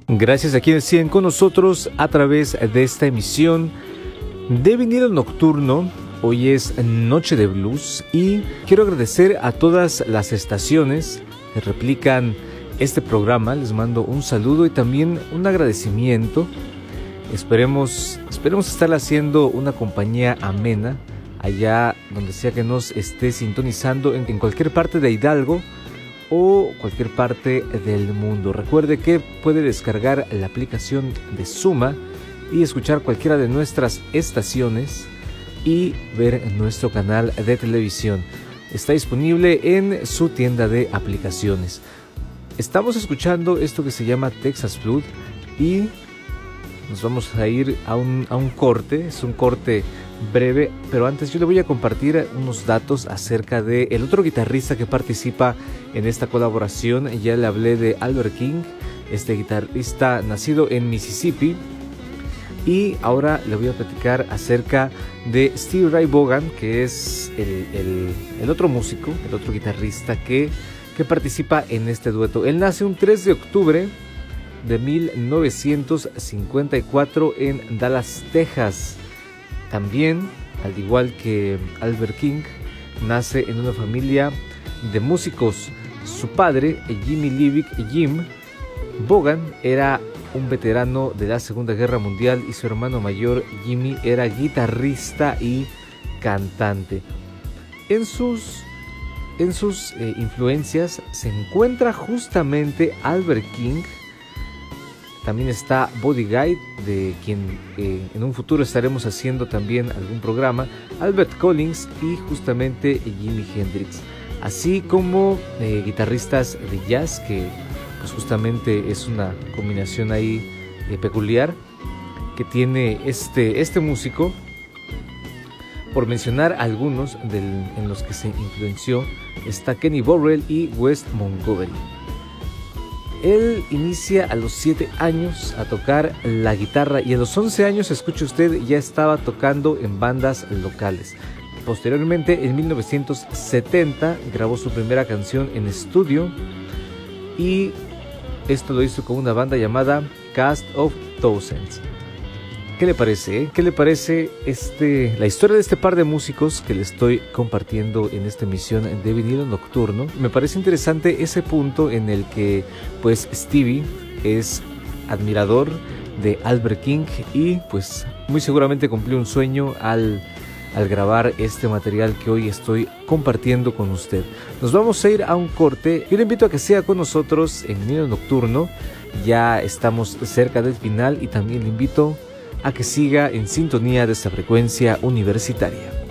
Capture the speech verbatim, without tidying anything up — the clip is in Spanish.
Gracias a quienes siguen con nosotros a través de esta emisión de Vinilo Nocturno. Hoy es Noche de Blues y quiero agradecer a todas las estaciones que replican este programa. Les mando un saludo y también un agradecimiento. Esperemos, esperemos estar haciendo una compañía amena allá donde sea que nos esté sintonizando, en, en cualquier parte de Hidalgo o cualquier parte del mundo. Recuerde que puede descargar la aplicación de Suma y escuchar cualquiera de nuestras estaciones y ver nuestro canal de televisión. Está disponible en su tienda de aplicaciones. Estamos escuchando esto que se llama Texas Flood y nos vamos a ir a un, a un corte. Es un corte breve, pero antes yo le voy a compartir unos datos acerca de el otro guitarrista que participa en esta colaboración. Ya le hablé de Albert King, este guitarrista nacido en Mississippi. Y ahora le voy a platicar acerca de Stevie Ray Vaughan, que es el, el, el otro músico, el otro guitarrista que, que participa en este dueto. Él nace un tres de octubre de mil novecientos cincuenta y cuatro en Dallas, Texas. También, al igual que Albert King, nace en una familia de músicos. Su padre, Jimmy Levick Jim Vaughan, era un veterano de la Segunda Guerra Mundial y su hermano mayor Jimmy era guitarrista y cantante. En sus, en sus eh, influencias se encuentra justamente Albert King. También está Buddy Guy, de quien eh, en un futuro estaremos haciendo también algún programa, Albert Collins y justamente Jimi Hendrix, así como eh, guitarristas de jazz, que pues justamente es una combinación ahí eh, peculiar que tiene este, este músico. Por mencionar algunos del, en los que se influenció, está Kenny Burrell y Wes Montgomery. Él inicia a los siete años a tocar la guitarra y a los once años, escuche usted, ya estaba tocando en bandas locales. Posteriormente, en mil novecientos setenta, grabó su primera canción en estudio y esto lo hizo con una banda llamada Cast of Thousands. ¿Qué le parece? Eh? ¿Qué le parece este, la historia de este par de músicos que le estoy compartiendo en esta emisión de Vinilo Nocturno? Me parece interesante ese punto en el que pues Stevie es admirador de Albert King y pues muy seguramente cumplió un sueño al, al grabar este material que hoy estoy compartiendo con usted. Nos vamos a ir a un corte. Yo le invito a que sea con nosotros en Vinilo Nocturno. Ya estamos cerca del final y también le invito a que siga en sintonía de esta frecuencia universitaria.